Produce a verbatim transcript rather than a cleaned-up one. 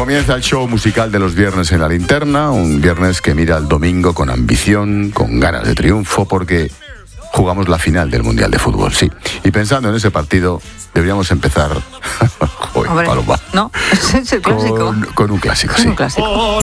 Comienza el show musical de los viernes en la linterna, un viernes que mira al domingo con ambición, con ganas de triunfo, porque jugamos la final del Mundial de Fútbol, sí. Y pensando en ese partido, deberíamos empezar Joder, Hombre, Paloma. ¿no? Es el clásico. Con, con un clásico, con sí. un clásico.